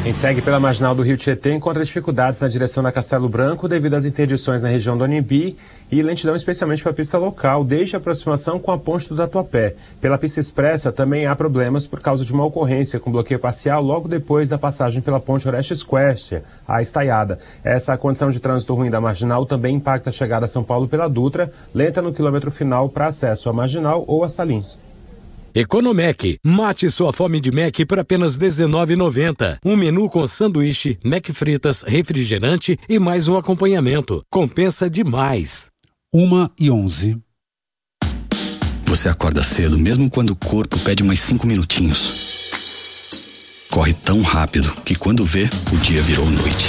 Quem segue pela marginal do Rio Tietê encontra dificuldades na direção da Castelo Branco devido às interdições na região do Anhembi e lentidão especialmente para a pista local, desde a aproximação com a ponte do Tatuapé. Pela pista expressa também há problemas por causa de uma ocorrência com bloqueio parcial logo depois da passagem pela ponte Orestes-Quércia, a Estaiada. Essa condição de trânsito ruim da marginal também impacta a chegada a São Paulo pela Dutra, lenta no quilômetro final para acesso à marginal ou a Salim. Economec. Mate sua fome de Mac por apenas R$19,90. Um menu com sanduíche, Mac fritas, refrigerante e mais um acompanhamento. Compensa demais. 1h11. Você acorda cedo mesmo quando o corpo pede mais 5 minutinhos. Corre tão rápido que quando vê, o dia virou noite.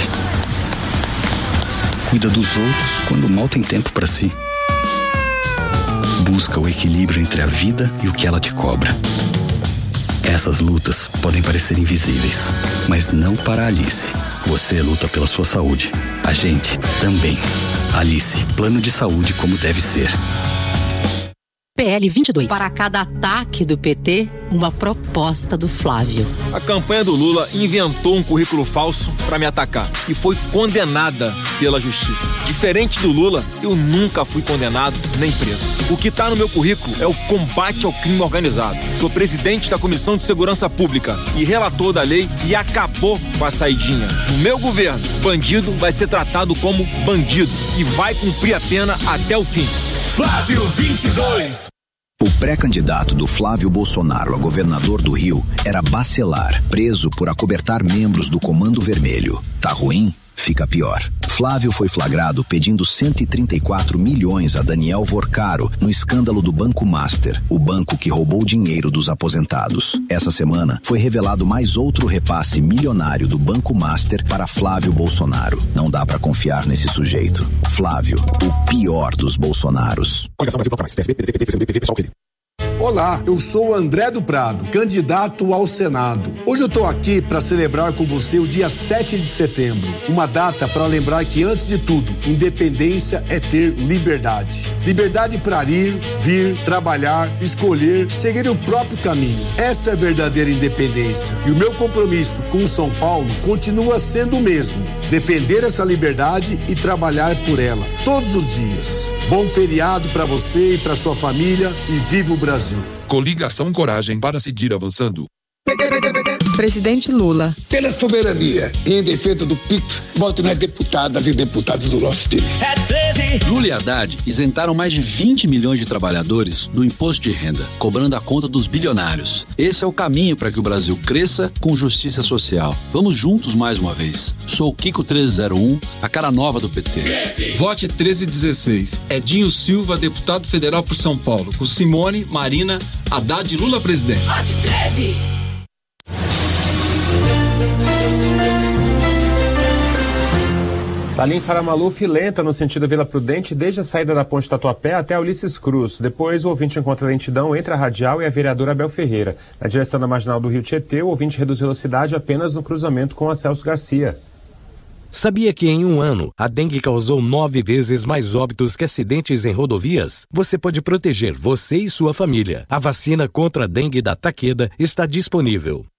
Cuida dos outros quando mal tem tempo para si. Busca o equilíbrio entre a vida e o que ela te cobra. Essas lutas podem parecer invisíveis, mas não para a Alice. Você luta pela sua saúde. A gente também. Alice, plano de saúde como deve ser. PL 22. Para cada ataque do PT, uma proposta do Flávio. A campanha do Lula inventou um currículo falso para me atacar e foi condenada pela justiça. Diferente do Lula, eu nunca fui condenado nem preso. O que está no meu currículo é o combate ao crime organizado. Sou presidente da Comissão de Segurança Pública e relator da lei e acabou com a saidinha. No meu governo, bandido vai ser tratado como bandido e vai cumprir a pena até o fim. Flávio 22. O pré-candidato do Flávio Bolsonaro a governador do Rio era Bacelar, preso por acobertar membros do Comando Vermelho. Tá ruim? Fica pior. Flávio foi flagrado pedindo 134 milhões a Daniel Vorcaro no escândalo do Banco Master, o banco que roubou dinheiro dos aposentados. Essa semana foi revelado mais outro repasse milionário do Banco Master para Flávio Bolsonaro. Não dá pra confiar nesse sujeito. Flávio, o pior dos Bolsonaros. Olá, eu sou o André do Prado, candidato ao Senado. Hoje eu estou aqui para celebrar com você o dia 7 de setembro, uma data para lembrar que, antes de tudo, independência é ter liberdade. Liberdade para ir, vir, trabalhar, escolher, seguir o próprio caminho. Essa é a verdadeira independência. E o meu compromisso com São Paulo continua sendo o mesmo: defender essa liberdade e trabalhar por ela, todos os dias. Bom feriado para você e para sua família e viva o Brasil. Coligação Coragem para seguir avançando. Presidente Lula. Pela soberania e em defesa do PIX, voto nas deputadas e deputados do nosso time. Lula e Haddad isentaram mais de 20 milhões de trabalhadores do imposto de renda, cobrando a conta dos bilionários. Esse é o caminho para que o Brasil cresça com justiça social. Vamos juntos mais uma vez. Sou o Kiko 1301, a cara nova do PT. Vote 1316. Edinho Silva, deputado federal por São Paulo, com Simone, Marina, Haddad e Lula presidente. Vote 13. Salim Faramaluf lenta no sentido Vila Prudente desde a saída da ponte Tatuapé até a Ulisses Cruz. Depois o ouvinte encontra lentidão entre a radial e a vereadora Abel Ferreira. Na direção da marginal do Rio Tietê, o ouvinte reduz velocidade apenas no cruzamento com a Celso Garcia. Sabia que em um ano a dengue causou 9 vezes mais óbitos que acidentes em rodovias? Você pode proteger você e sua família. A vacina contra a dengue da Takeda está disponível.